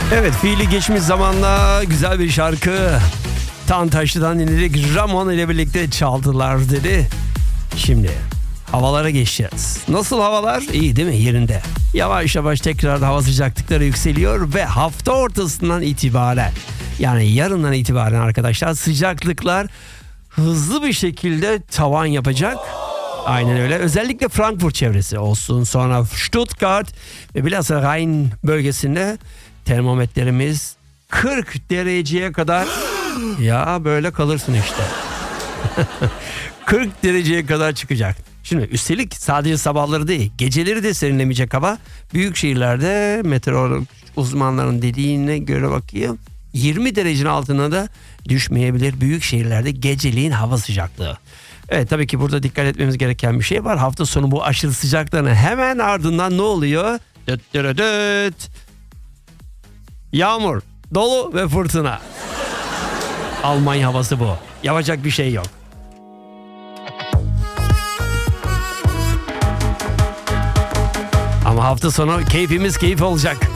Evet, fiili geçmiş zamanla güzel bir şarkı. Tantaşlı'dan dinledik. Ramon ile birlikte çaldılar dedi. Şimdi havalara geçeceğiz. Nasıl havalar? İyi değil mi? Yerinde. Yavaş yavaş tekrar hava sıcaklıkları yükseliyor ve hafta ortasından itibaren, yani yarından itibaren arkadaşlar, sıcaklıklar hızlı bir şekilde tavan yapacak. Aynen öyle. Özellikle Frankfurt çevresi olsun, sonra Stuttgart ve bilhassa Rhein bölgesinde termometrelerimiz 40 dereceye kadar, ya böyle kalırsın işte. 40 dereceye kadar çıkacak. Şimdi üstelik sadece sabahları değil, geceleri de serinlemeyecek hava. Büyük şehirlerde meteorolog uzmanların dediğine göre bakayım, 20 derecenin altına da düşmeyebilir büyük şehirlerde geceliğin hava sıcaklığı. Evet, tabii ki burada dikkat etmemiz gereken bir şey var. Hafta sonu bu aşırı sıcakların hemen ardından ne oluyor? Dıt dırı dıt. Yağmur, dolu ve fırtına. Almanya havası bu. Yapacak bir şey yok. Ama hafta sonu keyfimiz keyif olacak.